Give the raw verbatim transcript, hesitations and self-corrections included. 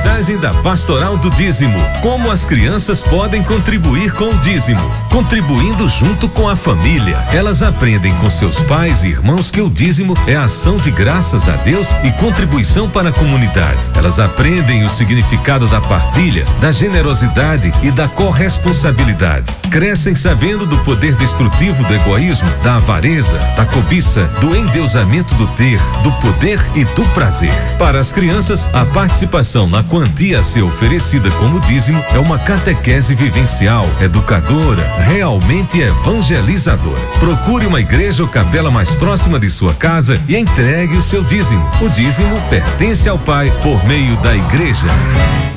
Mensagem da Pastoral do Dízimo. Como as crianças podem contribuir com o dízimo? Contribuindo junto com a família. Elas aprendem com seus pais e irmãos que o dízimo é ação de graças a Deus e contribuição para a comunidade. Elas aprendem o significado da partilha, da generosidade e da corresponsabilidade. Crescem sabendo do poder destrutivo do egoísmo, da avareza, da cobiça, do endeusamento do ter, do poder e do prazer. Para as crianças, a participação na quantia a ser oferecida como dízimo é uma catequese vivencial, educadora, realmente evangelizadora. Procure uma igreja ou capela mais próxima de sua casa e entregue o seu dízimo. O dízimo pertence ao Pai por meio da igreja.